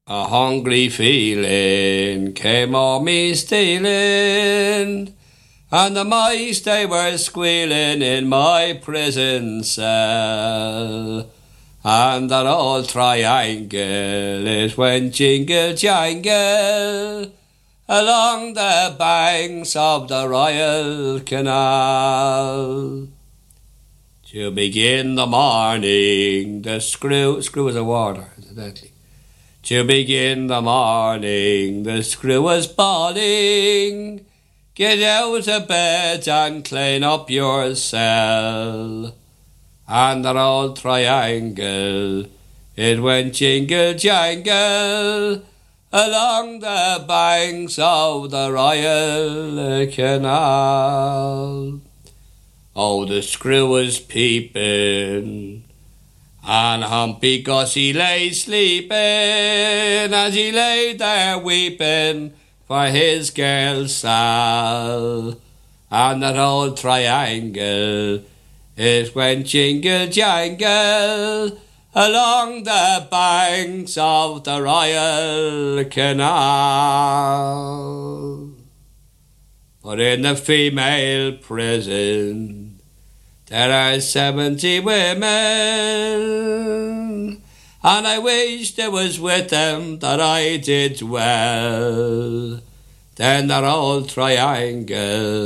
A hungry feeling came on me stealing, and the mice they were squealing in my prison cell. And that old triangle it went jingle jangle along the banks of the Royal Canal. To begin the morning, the screw was a water, incidentally. To begin the morning, the screw was bawling, "Get out of bed and clean up your cell." And that old triangle, it went jingle jangle along the banks of the Royal Canal. Oh, the screw was peeping, and Humpy Gussie lay sleeping, as he lay there weeping for his girl Sal. And that old triangle, it went jingle jangle along the banks of the Royal Canal. But in the female prison there are 70 women, and I wished it was with them that I did dwell. Then that old triangle